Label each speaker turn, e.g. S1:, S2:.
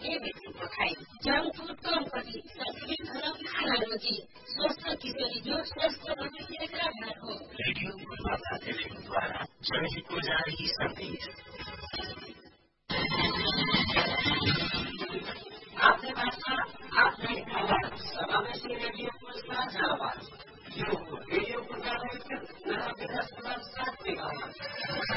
S1: के व्यक्तित्व खाई जंक फूड कम करी संतुलित खाना रोजी स्वस्थ किशोरी जो स्वस्थ बच्चे तेरा घर हो।
S2: रेडियो पूर्वाधार एफएम द्वारा जनहितको जारी सन्देश।
S1: आफ्नै भाषा आफ्नै आवाज समावेशी रेडियोको साझा आवाज यो रेडियो पूर्वाधार 90.7 मेगाहर्ज